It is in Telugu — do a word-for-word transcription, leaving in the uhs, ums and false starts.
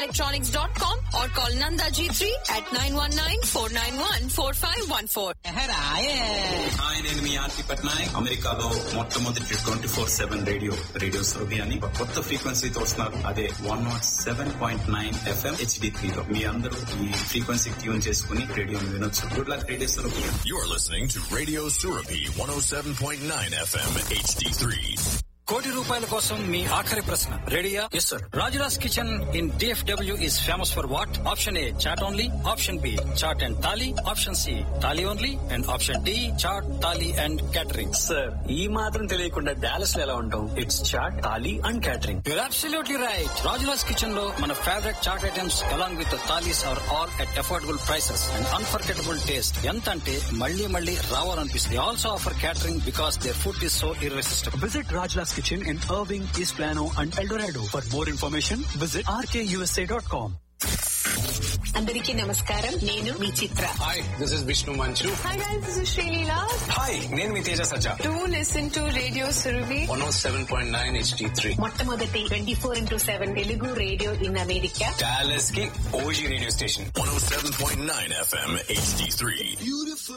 electronics dot com or call Nanda G three at nine one nine, four nine one, four five one four. Hi, నేను మీ ఆర్తి పట్నాయక్. అమెరికాలో మొట్టమొదటి twenty four seven radio radio Surabhi అని ఒక కొత్త ఫ్రీక్వెన్సీతో వస్తున్నారు. అదే one not seven point nine FM HD three లో. మీ అందరూ ఈ ఫ్రీక్వెన్సీ ట్యూన్ చేసుకుని రేడియోని వినొచ్చు. Good luck radio Surabhi. You're listening to Radio Surabhi one oh seven point nine F M H D three. కోటి రూపాయల కోసం మీ ఆఖరి ప్రశ్న రెడీయా? Yes sir. Rajula's kitchen in DFW is famous for what? Option A chat only, option B chat and thali, option C thali only, and option D chat thali and catering. Sir, ఈ మాత్రం తెలియకుండా డాలస్ లో ఎలా ఉంటాం? It's chat thali and catering. Your absolutely right. Rajula's kitchen లో మన favourite chat items along with thalis are all at affordable prices and unforgettable taste. ఎంత అంటే మళ్ళీ మళ్ళీ రావాలనిపిస్తుంది. Also offer catering because their food is so irresistible. Visit Rajla's Kitchen in Irving, East Plano and El Dorado. For more information, visit r k u s a dot com. అందరికీ నమస్కారం. నేను మీ చిత్ర. హాయ్, దిస్ ఇస్ విష్ణు మంచు. Hi guys, this is Sreeleela. Hi, నేను మీ తేజ సజ్జా. Do listen to radio Surabhi one oh seven point nine H D three. మొట్టమొదటి twenty four into seven Telugu radio in America. Dallas కి OG radio station. one oh seven point nine F M H D three.